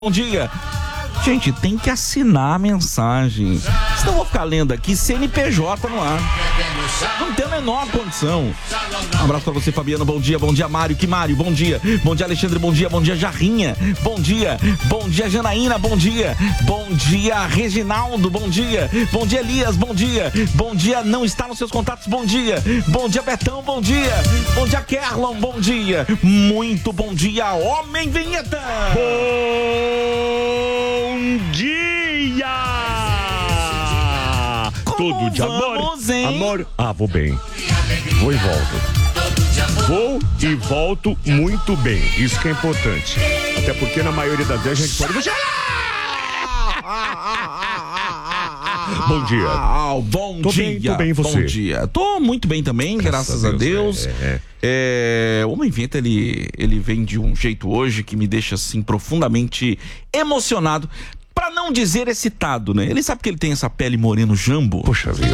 Bom dia. Gente, tem que assinar a mensagem. Senão eu vou ficar lendo aqui CNPJ no ar. Não tem a menor condição. Um abraço pra você, Fabiano. Bom dia, Mário. Que Mário, bom dia. Bom dia, Alexandre. Bom dia, Jarrinha. Bom dia, Janaína. Bom dia, Reginaldo. Bom dia, Elias. Bom dia, não está nos seus contatos. Bom dia, Betão. Bom dia, Kerlon. Bom dia, muito bom dia, Homem Vinheta. Bom dia! Como todo de vamos, amor, hein? amor. Vou bem. Vou e volto. Vou e volto muito bem. Isso que é importante. Até porque na maioria das vezes a gente pode... Bom dia. Bom Tô dia. bem, tô bem, e você? Bom dia. Tô muito bem também, graças a Deus. O Homem Vinheta, ele vem de um jeito hoje que me deixa assim profundamente emocionado. Pra não dizer excitado, né? Ele sabe que ele tem essa pele moreno jambo. Poxa vida,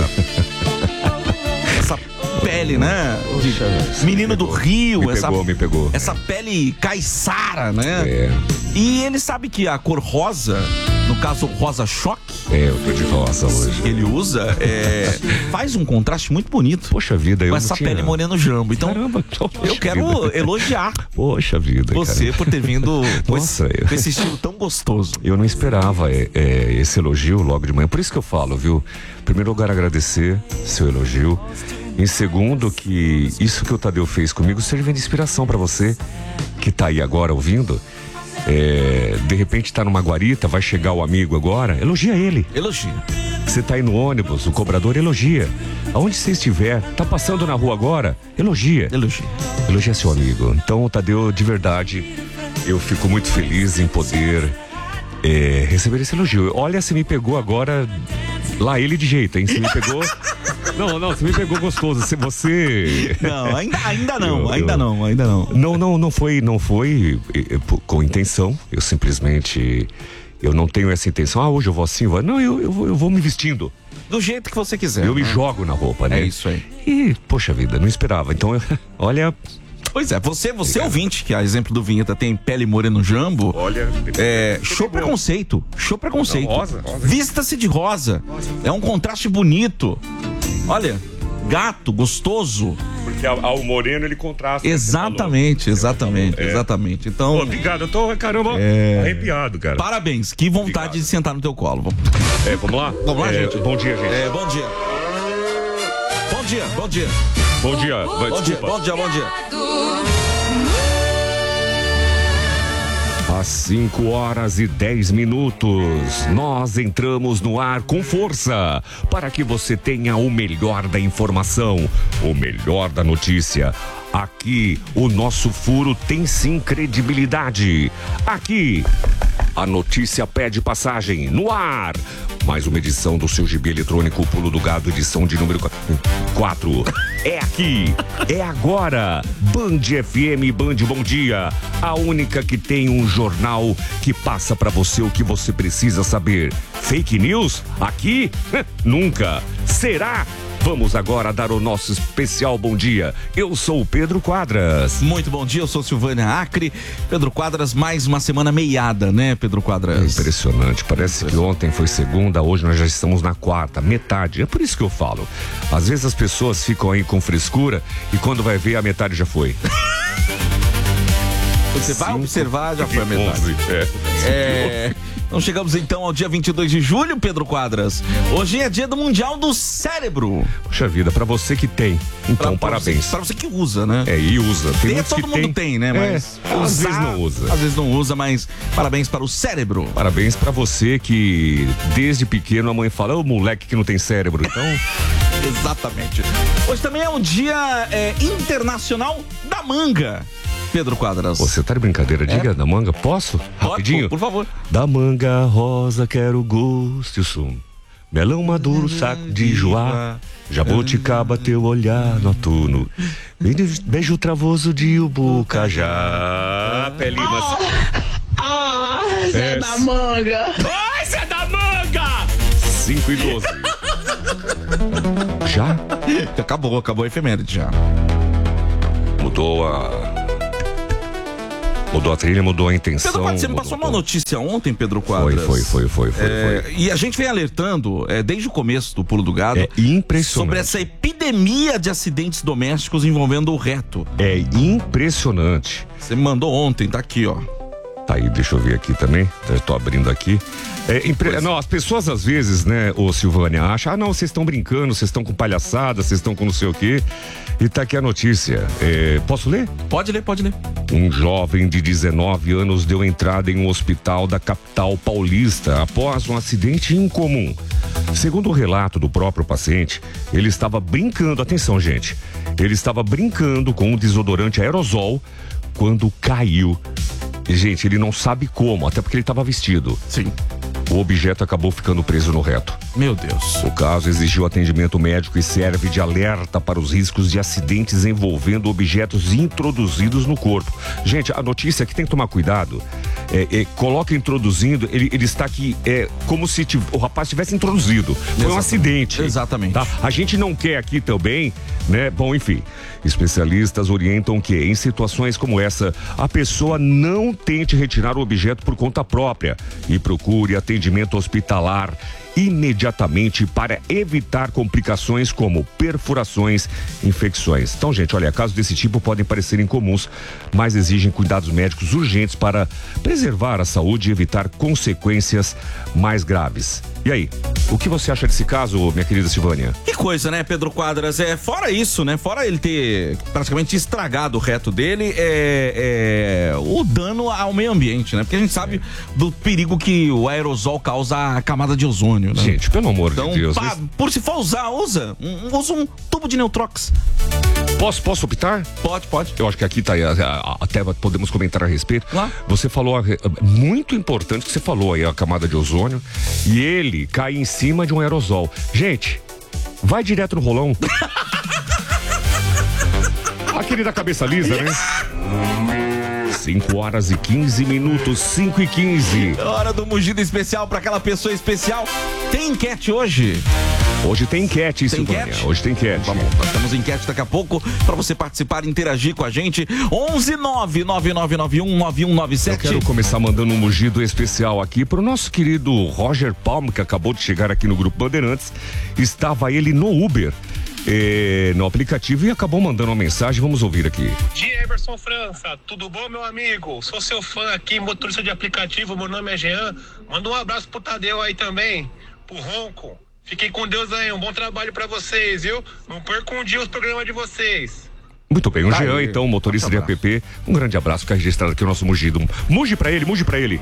essa pele, né? Menino do Rio. Me pegou. Essa pele caiçara, né? E ele sabe que a cor rosa, no caso rosa choque, eu tô de rosa hoje. que ele usa, faz um contraste muito bonito. Poxa vida, eu com essa pele moreno jambo. Então, caramba, eu quero elogiar Poxa vida, você, cara, por ter vindo com esse estilo tão gostoso. Eu não esperava esse elogio logo de manhã. Por isso que eu falo, viu? Em primeiro lugar, agradecer seu elogio. Em segundo, que isso que o Tadeu fez comigo serve de inspiração pra você que tá aí agora ouvindo. De repente tá numa guarita, vai chegar o amigo agora, elogia ele. Elogia. Você tá aí no ônibus, o cobrador elogia. Aonde você estiver, tá passando na rua agora, elogia. Elogia seu amigo. Então, Tadeu, de verdade, eu fico muito feliz em poder receber esse elogio. Olha, você me pegou agora, lá ele de jeito, hein? Você me pegou... Não, você me pegou gostoso. Você... Não, ainda não. Não foi com intenção. Eu simplesmente... Eu não tenho essa intenção. Hoje eu vou assim, não, eu vou me vestindo do jeito que você quiser. Eu me jogo na roupa, né? É isso aí. E, poxa vida, não esperava. Então, olha... Pois é, você ouvinte, que a exemplo do Vinheta tem pele moreno jambo. Olha, show preconceito. Não, rosa. Vista-se de rosa. É um contraste bonito. Olha, gato, gostoso. Porque ao moreno ele contrasta. Exatamente. Então. Obrigado, eu tô, caramba, arrepiado, cara. Parabéns, que vontade de sentar no teu colo. Vamos lá? Vamos lá, gente. Bom dia, gente. Bom dia. Bom dia. Às 5h10, nós entramos no ar com força para que você tenha o melhor da informação, o melhor da notícia. Aqui, o nosso furo tem sim credibilidade. Aqui, a notícia pede passagem no ar. Mais uma edição do seu gibi eletrônico, o Pulo do Gado, edição de número 4. É aqui, é agora. Band FM, Band Bom Dia. A única que tem um jornal que passa pra você o que você precisa saber. Fake news? Aqui? Nunca. Será? Vamos agora dar o nosso especial bom dia. Eu sou o Pedro Quadras. Muito bom dia, eu sou Silvânia Acre. Pedro Quadras, mais uma semana meiada, né, Pedro Quadras? Impressionante, parece que ontem foi segunda, hoje nós já estamos na quarta, metade. É por isso que eu falo. Às vezes as pessoas ficam aí com frescura e quando vai ver a metade já foi. Você vai observar, já foi a metade. Então chegamos então ao dia 22 de julho, Pedro Quadras. Hoje é dia do Mundial do Cérebro. Poxa vida, pra você que tem, então parabéns. Pra você que usa, né? E usa. Tem todo mundo tem, né? Mas às vezes não usa. Às vezes não usa, mas parabéns para o cérebro. Parabéns pra você que desde pequeno a mãe fala, moleque que não tem cérebro, então... Exatamente. Hoje também é um dia internacional da manga. Pedro Quadras. Você tá de brincadeira? Diga, da manga, posso? Rapidinho? Por favor. Da manga rosa quero gosto e o sumo. Melão maduro, saco de joá. Jabuticaba, teu olhar noturno. Beijo travoso de ubucajá. Pelimas. Você é da manga. Você é da manga! 5h12. Já? Acabou a efeméride já. Mudou a... Mudou a trilha, mudou a intenção. Pedro Quadras, você me passou uma notícia ontem, Pedro Quadras. Foi. E a gente vem alertando, desde o começo do Pulo do Gado, impressionante, sobre essa epidemia de acidentes domésticos envolvendo o reto. É impressionante. Você me mandou ontem, tá aqui, ó. Tá aí, deixa eu ver aqui também. Eu tô abrindo aqui. Não, as pessoas às vezes, né, ô Silvânia, acham, não, vocês estão brincando, vocês estão com palhaçada, vocês estão com não sei o quê. E tá aqui a notícia. Posso ler? Pode ler. Um jovem de 19 anos deu entrada em um hospital da capital paulista após um acidente incomum. Segundo o relato do próprio paciente, ele estava brincando, atenção gente, ele estava brincando com um desodorante aerosol quando caiu. E, gente, ele não sabe como, até porque ele estava vestido. Sim. O objeto acabou ficando preso no reto. Meu Deus. O caso exigiu atendimento médico e serve de alerta para os riscos de acidentes envolvendo objetos introduzidos no corpo. Gente, a notícia é que tem que tomar cuidado. Coloca introduzindo, ele está aqui, como se o rapaz tivesse introduzido. Foi um acidente. Exatamente. Tá? A gente não quer aqui também, né? Bom, enfim, especialistas orientam que em situações como essa, a pessoa não tente retirar o objeto por conta própria e procure atendimento hospitalar imediatamente para evitar complicações como perfurações, infecções. Então, gente, olha, casos desse tipo podem parecer incomuns, mas exigem cuidados médicos urgentes para preservar a saúde e evitar consequências mais graves. E aí, o que você acha desse caso, minha querida Silvânia? Que coisa, né, Pedro Quadras? Fora isso, né? Fora ele ter praticamente estragado o reto dele, o dano ao meio ambiente, né? Porque a gente sabe do perigo que o aerosol causa à camada de ozônio, né? Gente, pelo amor de Deus. Por se for usa um tubo de Neutrox. Posso optar? Pode. Eu acho que aqui tá, até podemos comentar a respeito. Lá. Você falou, muito importante que você falou aí, a camada de ozônio, e ele cai em cima de um aerosol. Gente, vai direto no rolão. Aquele da cabeça lisa, né? 5h15, 5h15. Hora do mugido especial para aquela pessoa especial. Tem enquete hoje? Hoje tem enquete, Silvânia. Hoje tem enquete. Vamos, nós temos enquete daqui a pouco para você participar e interagir com a gente. 11-99991-9197. Eu quero começar mandando um mugido especial aqui pro nosso querido Roger Palma, que acabou de chegar aqui no Grupo Bandeirantes. Estava ele no Uber, no aplicativo, e acabou mandando uma mensagem. Vamos ouvir aqui. Dia Everson França, tudo bom, meu amigo? Sou seu fã aqui, motorista de aplicativo, meu nome é Jean. Manda um abraço pro Tadeu aí também, pro Ronco. Fiquem com Deus aí, um bom trabalho pra vocês, viu? Não percam um dia os programas de vocês. Muito bem, o Jean, então, motorista de app. Um grande abraço, fica registrado aqui o nosso mugido. Muge pra ele.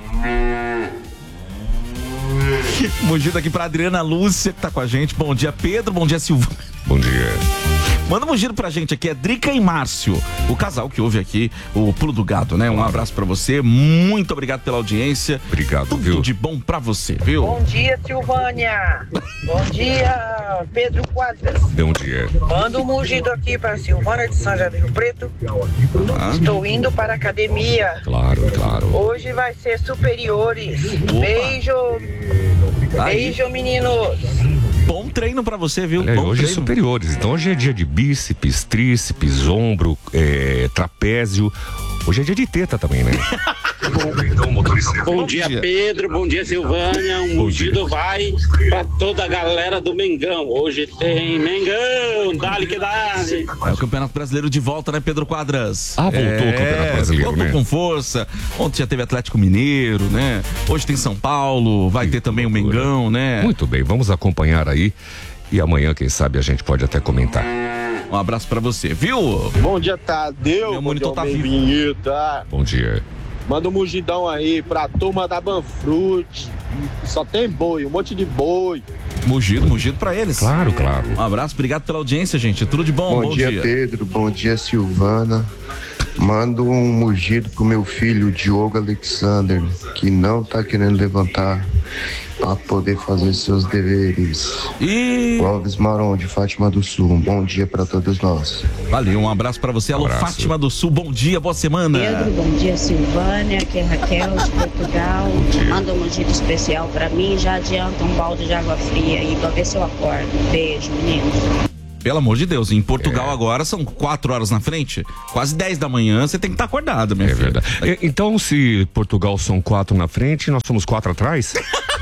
Mugido aqui pra Adriana Lúcia, que tá com a gente. Bom dia, Pedro. Bom dia, Silvana. Bom dia. Manda um mugido pra gente aqui, é Drica e Márcio, o casal que ouve aqui o Pulo do Gado, né? Um abraço pra você, muito obrigado pela audiência. Obrigado, tudo viu? de bom pra você, viu? Bom dia, Silvânia. Bom dia, Pedro Quadras. Bom dia. Manda um mugido aqui pra Silvânia de São José do Rio Preto. Estou indo para a academia. Claro. Hoje vai ser superiores. Beijo, meninos. Bom treino pra você, viu? Olha, bom hoje treino. é superiores, então hoje é dia de bíceps, tríceps, ombro, trapézio. Hoje é dia de teta também, né? Bom dia, Pedro. Bom dia, Silvânia. Um mugido vai pra toda a galera do Mengão. Hoje tem Mengão, dale que dale. É o Campeonato Brasileiro de volta, né, Pedro Quadras? Voltou o Campeonato Brasileiro, voltou né? com força. Ontem já teve Atlético Mineiro, né? Hoje tem São Paulo, vai ter também o Mengão, né? Muito bem, vamos acompanhar aí. E amanhã, quem sabe, a gente pode até comentar. Um abraço pra você, viu? Bom dia, Tadeu. Meu monitor tá vivo. Vinheta. Bom dia. Manda um mugidão aí pra turma da Banfrute. Só tem boi, um monte de boi. Mugido pra eles. Claro. Um abraço, obrigado pela audiência, gente. Tudo de bom, Bom dia, Pedro. Bom dia, Silvana. Mando um mugido pro meu filho, Diogo Alexander, que não tá querendo levantar para poder fazer seus deveres. E Clóvis Maron, de Fátima do Sul. Um bom dia para todos nós. valeu, um abraço pra você. Alô, Fátima do Sul, bom dia, boa semana. Pedro, bom dia, Silvânia, aqui é Raquel de Portugal. Manda um mugido especial pra mim, já adianta um balde de água fria aí pra ver se eu acordo. Beijo, meninos. Pelo amor de Deus, em Portugal agora são 4 horas na frente, quase 10 da manhã, você tem que estar acordado, minha filha. Verdade. Então, se Portugal são 4 na frente, nós somos 4 atrás?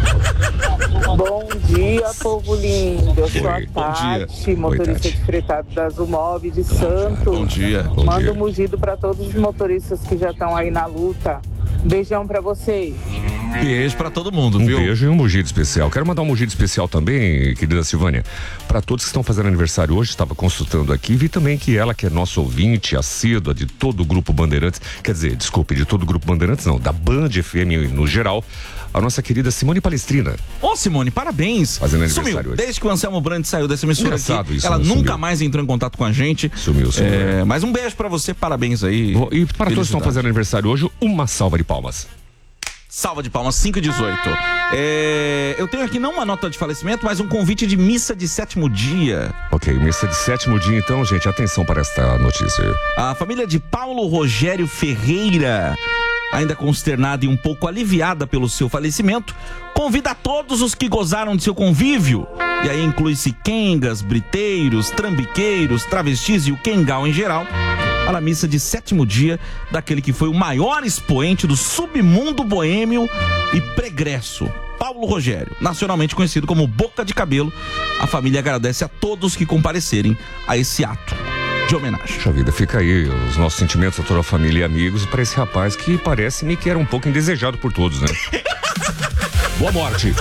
Bom dia, povo lindo. Eu sou a Bom dia. Tati, motorista de fretado da Zumov de Santos. Bom dia. Manda um mugido para todos os motoristas que já estão aí na luta. Beijão pra vocês. Beijo pra todo mundo, Um viu? beijo e um mugido especial. Quero mandar um mugido especial também, querida Silvânia, para todos que estão fazendo aniversário hoje. Estava consultando aqui, vi também que ela, que é nossa ouvinte assídua de todo o Grupo Bandeirantes, quer dizer, desculpe, de todo o Grupo Bandeirantes não, da Band FM no geral, a nossa querida Simone Palestrina. Ô, Simone, parabéns. Fazendo aniversário Sumiu. hoje. Desde que o Anselmo Brandt saiu dessa emissora Engraçado aqui, isso, ela né? nunca Sumiu. mais entrou em contato com a gente. Sumiu. Mas um beijo pra você, parabéns aí. E para todos que estão Felicidade. fazendo aniversário hoje, uma salva de palmas. Salva de palmas, 5h18. Eu tenho aqui não uma nota de falecimento, mas um convite de missa de 7º dia. Ok, missa de 7º dia, então, gente, atenção para esta notícia. A família de Paulo Rogério Ferreira, ainda consternada e um pouco aliviada pelo seu falecimento, convida a todos os que gozaram de seu convívio, e aí inclui-se quengas, briteiros, trambiqueiros, travestis e o quengal em geral, para a missa de 7º dia daquele que foi o maior expoente do submundo boêmio e pregresso, Paulo Rogério, nacionalmente conhecido como Boca de Cabelo. A família agradece a todos que comparecerem a esse ato de homenagem. Puxa vida, fica aí os nossos sentimentos a toda a família e amigos para esse rapaz que parece-me que era um pouco indesejado por todos, né? Boa morte.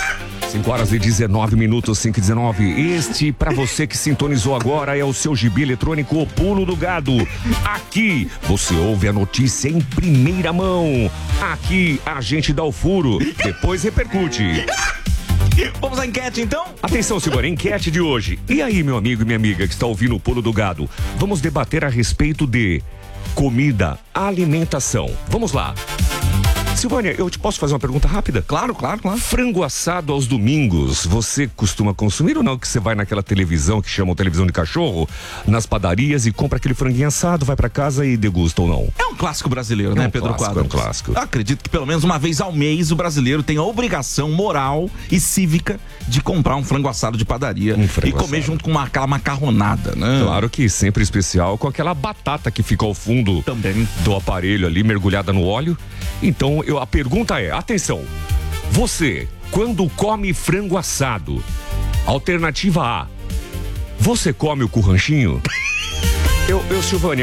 5h19, 5h19. Este, pra você que sintonizou agora, é o seu gibi eletrônico O Pulo do Gado. Aqui você ouve a notícia em primeira mão. Aqui a gente dá o furo, depois repercute. Vamos à enquete, então? Atenção, Silvânia, enquete de hoje. E aí, meu amigo e minha amiga que está ouvindo o Pulo do Gado? Vamos debater a respeito de comida, alimentação. Vamos lá. Silvânia, eu te posso fazer uma pergunta rápida? Claro. Frango assado aos domingos, você costuma consumir ou não? Que você vai naquela televisão que chamam televisão de cachorro, nas padarias e compra aquele franguinho assado, vai pra casa e degusta ou não? É um clássico brasileiro, né, Pedro Quadros? É um clássico. Eu acredito que pelo menos uma vez ao mês o brasileiro tem a obrigação moral e cívica de comprar um frango assado de padaria e comer junto com aquela macarronada, né? Claro que sempre especial com aquela batata que fica ao fundo também do aparelho ali, mergulhada no óleo. Então, a pergunta é, atenção, você, quando come frango assado, alternativa A, você come o curranchinho? Silvânia,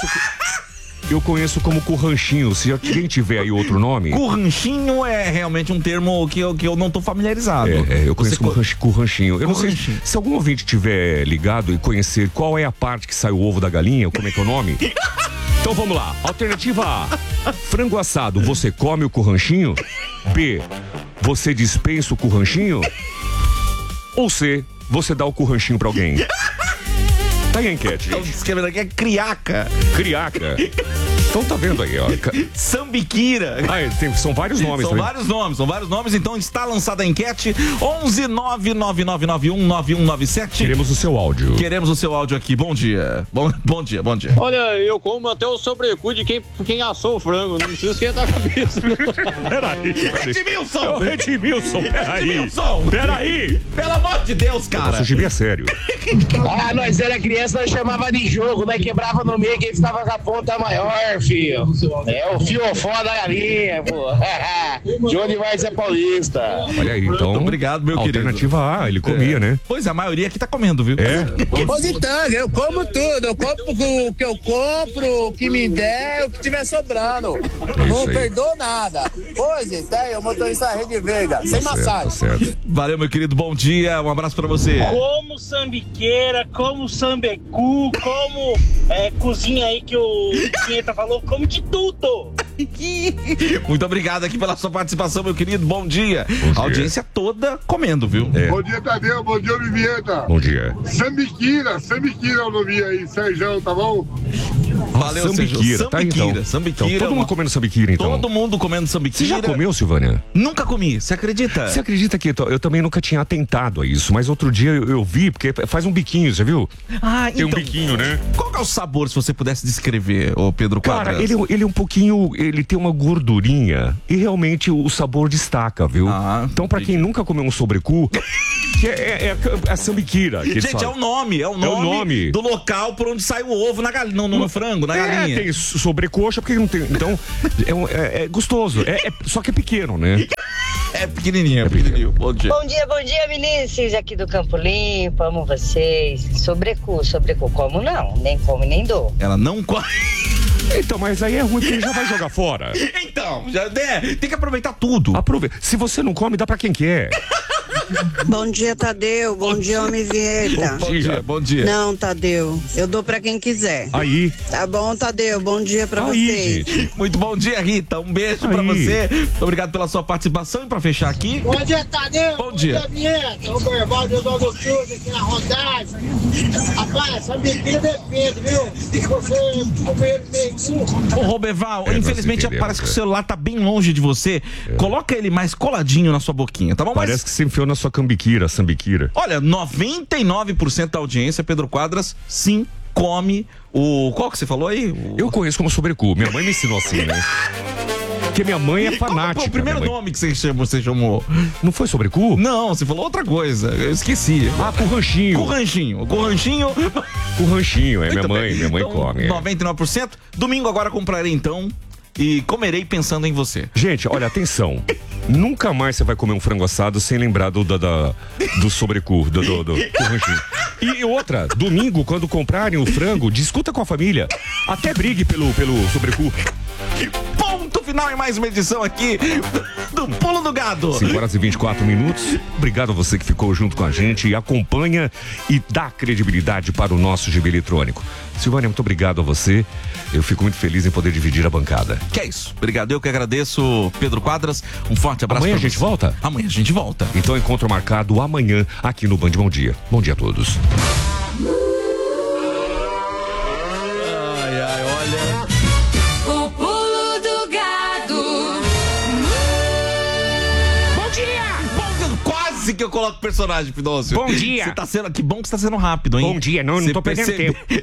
eu conheço como curranchinho, se alguém tiver aí outro nome. Curranchinho é realmente um termo que eu não tô familiarizado. Eu conheço como curranchinho. Eu não sei se algum ouvinte tiver ligado e conhecer qual é a parte que sai o ovo da galinha, como é que é o nome. Então vamos lá, alternativa A, frango assado, você come o curranchinho? B, você dispensa o curranchinho? Ou C, você dá o curranchinho pra alguém? Tá aí a enquete, gente. Escrevendo aqui é criaca. Criaca. Então tá vendo aí, ó. Sambiquira. São vários nomes. São vários nomes, então está lançada a enquete 11-99991-9197. Queremos o seu áudio. Aqui, bom dia. Bom dia. Olha, eu como até o sobrecu de quem assou o frango, não precisa esquentar a cabeça. Peraí. Edmilson, peraí. Pelo amor de Deus, cara. Nosso gibi é sério. Nós era criança, nós chamava de jogo, nós quebrava no meio, quem ficava com a ponta maior, filho. É o fiofó da galinha, pô. De onde vai ser paulista? Olha aí, então. Muito obrigado, meu querido. Alternativa A, ele comia, né? Pois é, a maioria aqui tá comendo, viu? Pois então, eu como tudo. Eu compro o que eu compro, o que me der, o que tiver sobrando. Não perdoo nada. Pois então, o motorista Rede Veiga, sem massagem. Certo. Valeu, meu querido, bom dia, um abraço pra você. Como sambiqueira, como sambecu, como cozinha aí que o Pinheta falou, como de tudo. Muito obrigado aqui pela sua participação, meu querido, bom dia. A audiência toda comendo, viu? Bom dia, Tadeu, bom dia, Vivieta. Bom dia. Sambiquira o nome aí, Sérgio, tá bom? Valeu, sambiquira, tá então. Sambiquira. Todo mundo comendo sambiquira, então. Todo mundo comendo sambiquira. Você já comeu, Silvânia? Nunca comi, você acredita? Você acredita que eu também nunca tinha atentado a isso, mas outro dia eu vi, porque faz um biquinho, você viu? Tem um biquinho, né? Qual que é o sabor, se você pudesse descrever, ô Pedro Quadras? Cara, ele é um pouquinho, ele tem uma gordurinha e realmente o sabor destaca, viu? Então pra quem nunca comeu um sobrecu, que é a sambiquira. Gente, é o nome do local por onde sai o ovo na galinha, no frango, na galinha. Tem sobrecoxa, porque não tem. Então, é gostoso. Só que é pequeno, né? É pequenininho. Bom dia. Bom dia, Vinícius, aqui do Campo Limpo, amo vocês. Sobrecu, como não? Nem come, nem dou. Ela não come. Então, mas aí é ruim porque já vai jogar fora. Então, tem que aproveitar tudo. Se você não come, dá pra quem quer. Bom dia, Tadeu. Bom dia, homem Vinheta. Bom dia. Não, Tadeu. Eu dou pra quem quiser. Aí. Tá bom, Tadeu. Bom dia pra vocês. Gente. Muito bom dia, Rita. Um beijo pra você. Muito obrigado pela sua participação. E pra fechar aqui... Bom dia, Tadeu. Bom dia. Vinheta. O Berbaldo do Augusto aqui na rodagem. Rapaz, essa biquinha depende, viu? Se você comer meio Ô, Roberval, infelizmente parece que o celular tá bem longe de você. Coloca ele mais coladinho na sua boquinha, tá bom? Parece que você enfiou na sua sambiquira. Olha, 99% da audiência, Pedro Quadras, sim, come o... Qual que você falou aí? Eu conheço como sobrecu. Minha mãe me ensinou assim, né? Porque minha mãe é fanática. Qual o primeiro nome que você chamou? Não foi sobrecu? Não, você falou outra coisa. Eu esqueci. Curranchinho. Curranchinho, minha mãe então, come. 99%. Domingo agora comprarei então e comerei pensando em você. Gente, olha, atenção. Nunca mais você vai comer um frango assado sem lembrar do sobrecu, do curranchinho. E outra, domingo, quando comprarem o frango, discuta com a família. Até brigue pelo sobrecu. Ponto final em mais uma edição aqui do Pulo do Gado. 5h24. Obrigado a você que ficou junto com a gente e acompanha e dá credibilidade para o nosso GB eletrônico. Silvânia, muito obrigado a você. Eu fico muito feliz em poder dividir a bancada. Que é isso. Obrigado. Eu que agradeço, Pedro Quadras. Um forte abraço. Amanhã a gente volta? Amanhã a gente volta. Então, encontro marcado amanhã aqui no Band Bom Dia. Bom dia a todos. O Pulo do Gado. Bom dia! Quase que eu coloco o personagem, Pidoncio. Bom dia! Que bom que você tá sendo rápido, hein? Bom dia, não tô perdendo tempo.